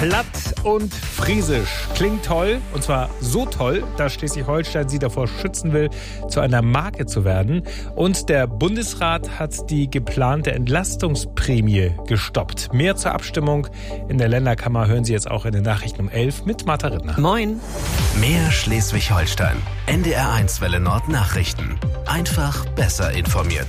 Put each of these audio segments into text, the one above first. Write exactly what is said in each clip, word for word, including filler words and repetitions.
Platt und friesisch. Klingt toll, und zwar so toll, dass Schleswig-Holstein sie davor schützen will, zu einer Marke zu werden. Und der Bundesrat hat die geplante Entlastungsprämie gestoppt. Mehr zur Abstimmung in der Länderkammer hören Sie jetzt auch in den Nachrichten um elf mit Martha Rittner. Moin. Mehr Schleswig-Holstein. N D R eins Welle Nord Nachrichten. Einfach besser informiert.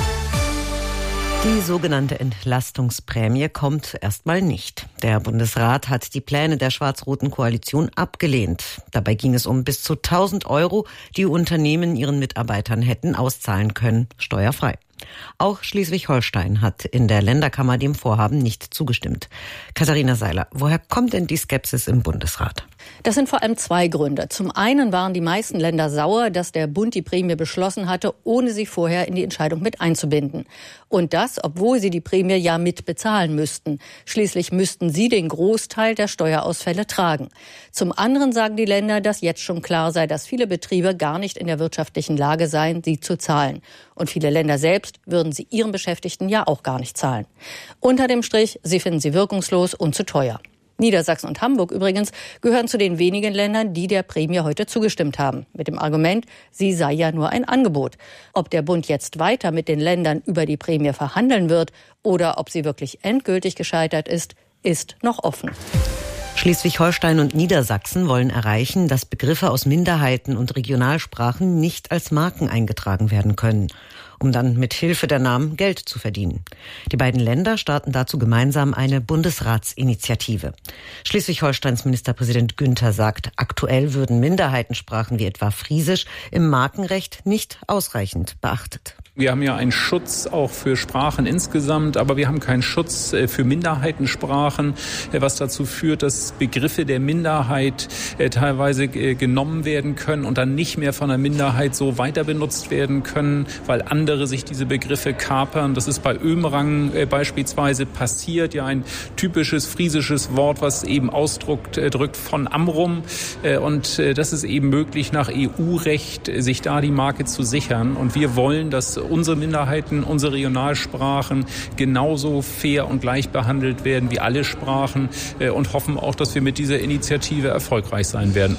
Die sogenannte Entlastungsprämie kommt erstmal nicht. Der Bundesrat hat die Pläne der schwarz-roten Koalition abgelehnt. Dabei ging es um bis zu tausend Euro, die Unternehmen ihren Mitarbeitern hätten auszahlen können, steuerfrei. Auch Schleswig-Holstein hat in der Länderkammer dem Vorhaben nicht zugestimmt. Katharina Seiler, woher kommt denn die Skepsis im Bundesrat? Das sind vor allem zwei Gründe. Zum einen waren die meisten Länder sauer, dass der Bund die Prämie beschlossen hatte, ohne sie vorher in die Entscheidung mit einzubinden. Und das, obwohl sie die Prämie ja mit bezahlen müssten. Schließlich müssten sie den Großteil der Steuerausfälle tragen. Zum anderen sagen die Länder, dass jetzt schon klar sei, dass viele Betriebe gar nicht in der wirtschaftlichen Lage seien, sie zu zahlen. Und viele Länder selbst würden sie ihren Beschäftigten ja auch gar nicht zahlen. Unter dem Strich, sie finden sie wirkungslos und zu teuer. Niedersachsen und Hamburg übrigens gehören zu den wenigen Ländern, die der Prämie heute zugestimmt haben. Mit dem Argument, sie sei ja nur ein Angebot. Ob der Bund jetzt weiter mit den Ländern über die Prämie verhandeln wird oder ob sie wirklich endgültig gescheitert ist, ist noch offen. Schleswig-Holstein und Niedersachsen wollen erreichen, dass Begriffe aus Minderheiten und Regionalsprachen nicht als Marken eingetragen werden können, um dann mit Hilfe der Namen Geld zu verdienen. Die beiden Länder starten dazu gemeinsam eine Bundesratsinitiative. Schleswig-Holsteins Ministerpräsident Günther sagt, aktuell würden Minderheitensprachen wie etwa Friesisch im Markenrecht nicht ausreichend beachtet. Wir haben ja einen Schutz auch für Sprachen insgesamt, aber wir haben keinen Schutz für Minderheitensprachen, was dazu führt, dass Begriffe der Minderheit teilweise genommen werden können und dann nicht mehr von der Minderheit so weiter benutzt werden können, weil andere sich diese Begriffe kapern. Das ist bei Ömrang beispielsweise passiert, ja ein typisches friesisches Wort, was eben ausdrückt drückt von Amrum. Und das ist eben möglich nach E U-Recht, sich da die Marke zu sichern. Und wir wollen, dass unsere Minderheiten, unsere Regionalsprachen genauso fair und gleich behandelt werden wie alle Sprachen und hoffen auch, dass wir mit dieser Initiative erfolgreich sein werden.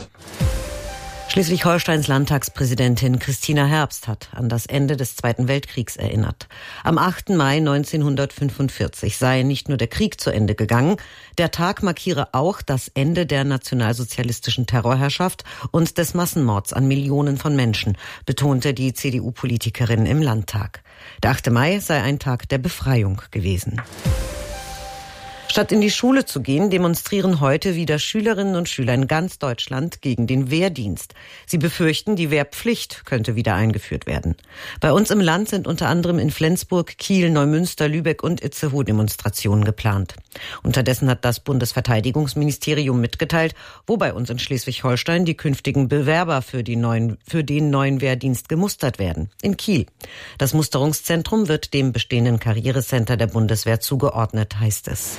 Schleswig-Holsteins Landtagspräsidentin Christina Herbst hat an das Ende des Zweiten Weltkriegs erinnert. Am achten Mai neunzehnhundertfünfundvierzig sei nicht nur der Krieg zu Ende gegangen, der Tag markiere auch das Ende der nationalsozialistischen Terrorherrschaft und des Massenmords an Millionen von Menschen, betonte die C D U-Politikerin im Landtag. Der achte Mai sei ein Tag der Befreiung gewesen. Statt in die Schule zu gehen, demonstrieren heute wieder Schülerinnen und Schüler in ganz Deutschland gegen den Wehrdienst. Sie befürchten, die Wehrpflicht könnte wieder eingeführt werden. Bei uns im Land sind unter anderem in Flensburg, Kiel, Neumünster, Lübeck und Itzehoe Demonstrationen geplant. Unterdessen hat das Bundesverteidigungsministerium mitgeteilt, wo bei uns in Schleswig-Holstein die künftigen Bewerber für, die neuen, für den neuen Wehrdienst gemustert werden. In Kiel. Das Musterungszentrum wird dem bestehenden Karrierecenter der Bundeswehr zugeordnet, heißt es.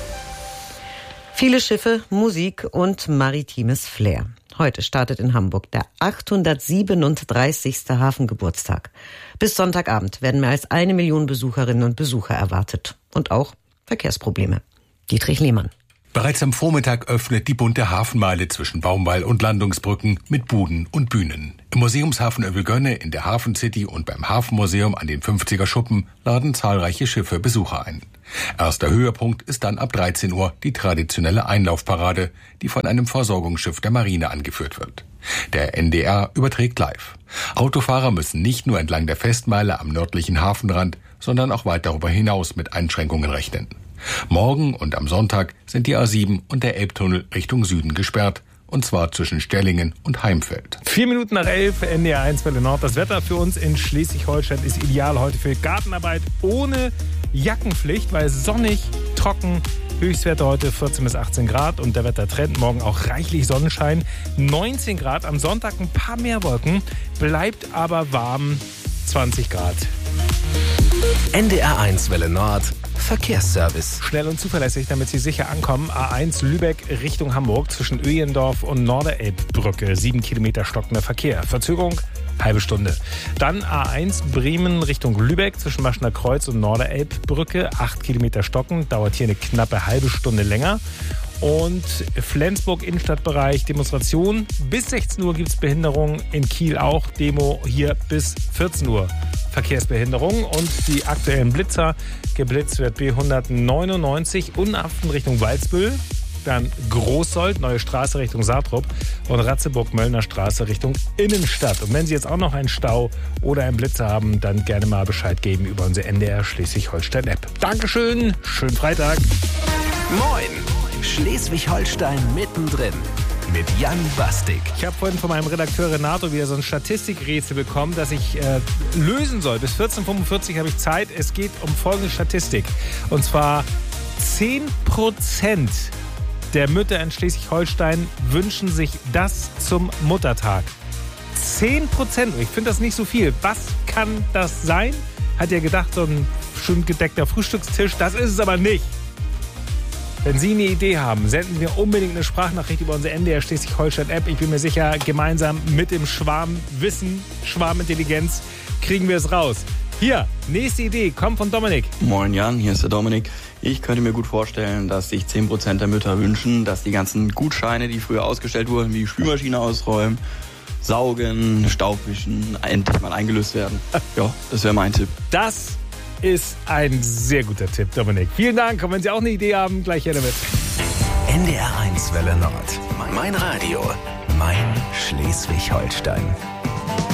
Viele Schiffe, Musik und maritimes Flair. Heute startet in Hamburg der achthundertsiebenunddreißigste Hafengeburtstag. Bis Sonntagabend werden mehr als eine Million Besucherinnen und Besucher erwartet. Und auch Verkehrsprobleme. Dietrich Lehmann. Bereits am Vormittag öffnet die bunte Hafenmeile zwischen Baumwall und Landungsbrücken mit Buden und Bühnen. Im Museumshafen Övelgönne, in der Hafen City und beim Hafenmuseum an den fünfziger Schuppen laden zahlreiche Schiffe Besucher ein. Erster Höhepunkt ist dann ab dreizehn Uhr die traditionelle Einlaufparade, die von einem Versorgungsschiff der Marine angeführt wird. Der N D R überträgt live. Autofahrer müssen nicht nur entlang der Festmeile am nördlichen Hafenrand, sondern auch weit darüber hinaus mit Einschränkungen rechnen. Morgen und am Sonntag sind die A sieben und der Elbtunnel Richtung Süden gesperrt, und zwar zwischen Stellingen und Heimfeld. Vier Minuten nach elf, N D R eins Welle Nord. Das Wetter für uns in Schleswig-Holstein ist ideal heute für Gartenarbeit ohne Jackenpflicht, weil sonnig, trocken, Höchstwerte heute vierzehn bis achtzehn Grad und der Wettertrend morgen auch reichlich Sonnenschein. neunzehn Grad, am Sonntag ein paar mehr Wolken, bleibt aber warm, zwanzig Grad. N D R eins Welle Nord Verkehrsservice. Schnell und zuverlässig, damit Sie sicher ankommen. A eins Lübeck Richtung Hamburg zwischen Öjendorf und Norderelbbrücke. Sieben Kilometer stockender Verkehr. Verzögerung halbe Stunde. Dann A eins Bremen Richtung Lübeck zwischen Maschner Kreuz und Norderelbbrücke. Acht Kilometer stocken. Dauert hier eine knappe halbe Stunde länger. Und Flensburg Innenstadtbereich Demonstration. Bis sechzehn Uhr gibt es Behinderung. In Kiel auch Demo hier bis vierzehn Uhr. Verkehrsbehinderung und die aktuellen Blitzer. Geblitzt wird B hundertneunundneunzig Unaften Richtung Walsbüll. Dann Großsold, neue Straße Richtung Saartrup und Ratzeburg-Möllner Straße Richtung Innenstadt. Und wenn Sie jetzt auch noch einen Stau oder einen Blitzer haben, dann gerne mal Bescheid geben über unsere N D R Schleswig-Holstein-App. Dankeschön, schönen Freitag. Moin, Schleswig-Holstein mittendrin mit Jan Bastik. Ich habe vorhin von meinem Redakteur Renato wieder so ein Statistikrätsel bekommen, das ich äh, lösen soll. Bis vierzehn Uhr fünfundvierzig habe ich Zeit. Es geht um folgende Statistik. Und zwar zehn Prozent der Mütter in Schleswig-Holstein wünschen sich das zum Muttertag. zehn Prozent. Ich finde das nicht so viel. Was kann das sein? Hat ja gedacht, so ein schön gedeckter Frühstückstisch. Das ist es aber nicht. Wenn Sie eine Idee haben, senden wir unbedingt eine Sprachnachricht über unsere N D R Schleswig-Holstein-App. Ich bin mir sicher, gemeinsam mit dem Schwarmwissen, Schwarmintelligenz kriegen wir es raus. Hier, nächste Idee, kommt von Dominik. Moin Jan, hier ist der Dominik. Ich könnte mir gut vorstellen, dass sich zehn Prozent der Mütter wünschen, dass die ganzen Gutscheine, die früher ausgestellt wurden, wie Spülmaschine ausräumen, saugen, Staubwischen, endlich mal eingelöst werden. Ja, das wäre mein Tipp. Das ist ein sehr guter Tipp, Dominik. Vielen Dank. Und wenn Sie auch eine Idee haben, gleich her damit. N D R eins Welle Nord. Mein Radio. Mein Schleswig-Holstein.